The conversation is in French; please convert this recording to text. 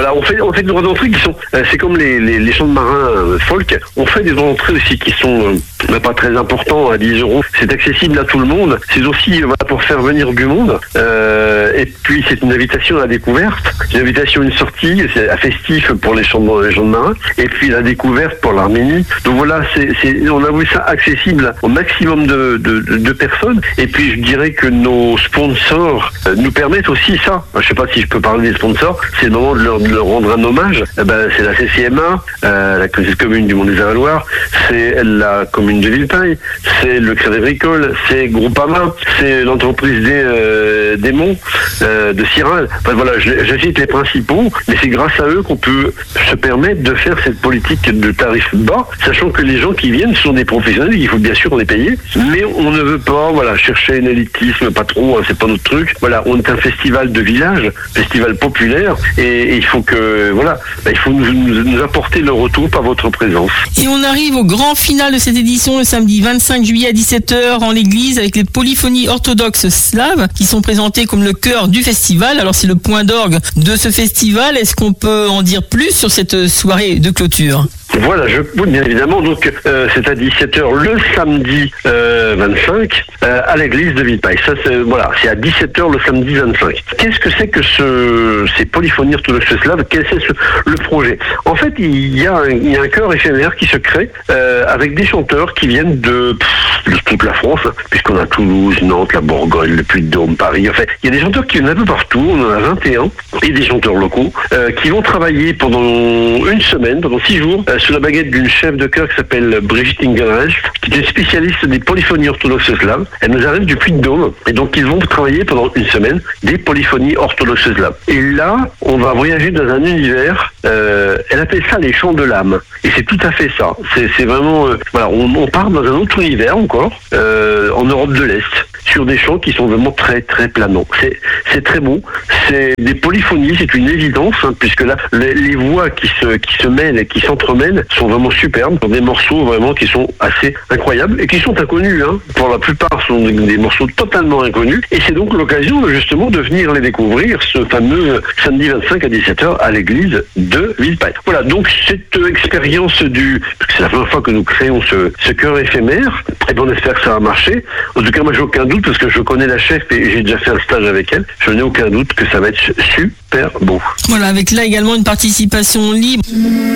Voilà, on fait des droits d'entrée qui sont, c'est comme les chants de marins folk, on fait des droits d'entrée aussi qui sont pas très importants, à 10 €. C'est accessible à tout le monde. C'est aussi pour faire venir du monde. Et puis c'est une invitation à la découverte, une invitation à une sortie, c'est à festif pour les chants de marins, et puis la découverte pour l'Arménie. Donc voilà, on a voulu ça accessible au maximum de personnes. Et puis je dirais que nos sponsors nous permettent aussi ça. Je sais pas si je peux parler des sponsors. C'est le moment de leur rendre un hommage. C'est la CCMA, la commune du Mont-des-Avaloirs, c'est la commune de Villepinte, c'est le Crédit Agricole, c'est Groupama, c'est l'entreprise des Monts, de Siral. Enfin, voilà, je cite les principaux, mais c'est grâce à eux qu'on peut se permettre de faire cette politique de tarifs bas, sachant que les gens qui viennent sont des professionnels, il faut bien sûr les payer, mais on ne veut pas, chercher un élitisme, pas trop, c'est pas notre truc. Voilà, on est un festival de village, festival populaire, et il faut que, il faut nous apporter le retour par votre présence. Et on arrive au grand final de cette édition le samedi 25 juillet à 17h en l'église avec les polyphonies orthodoxes slaves qui sont présentées comme le cœur du festival. Alors c'est le point d'orgue de ce festival. Est-ce qu'on peut en dire plus sur cette soirée de clôture ? Voilà, oui, bien évidemment. Donc, c'est à 17h le samedi 25 à l'église de Villepinte. Ça, c'est à 17h le samedi 25. Qu'est-ce que c'est que ces polyphonies orthodoxes slaves? Quel est le projet? En fait, il y a un chœur éphémère qui se crée avec des chanteurs qui viennent de toute la France, puisqu'on a Toulouse, Nantes, la Bourgogne, le Puy-de-Dôme, Paris. En fait, il y a des chanteurs qui viennent un peu partout. On en a 21 et des chanteurs locaux qui vont travailler pendant une semaine, pendant 6 jours, sous la baguette d'une chef de chœur qui s'appelle Brigitte Ingelreich, qui est une spécialiste des polyphonies orthodoxes slaves. Elle nous arrive du Puy-de-Dôme, et donc ils vont travailler pendant une semaine des polyphonies orthodoxes slaves. Et là, on va voyager dans un univers, elle appelle ça les chants de l'âme. Et c'est tout à fait ça. C'est vraiment, on part dans un autre univers encore, en Europe de l'Est, sur des chants qui sont vraiment très très planants. C'est très beau. C'est des polyphonies, c'est une évidence, puisque là, les voix qui se mêlent et qui s'entremêlent sont vraiment superbes, des morceaux vraiment qui sont assez incroyables et qui sont inconnus. Pour la plupart, ce sont des morceaux totalement inconnus. Et c'est donc l'occasion justement de venir les découvrir, ce fameux samedi 25 à 17h à l'église de Villepinte. Voilà, donc cette expérience c'est la première fois que nous créons ce chœur éphémère, et on espère que ça va marcher. En tout cas, moi j'ai aucun doute, parce que je connais la chef et j'ai déjà fait un stage avec elle, je n'ai aucun doute que ça va être super beau. Voilà, avec là également une participation libre.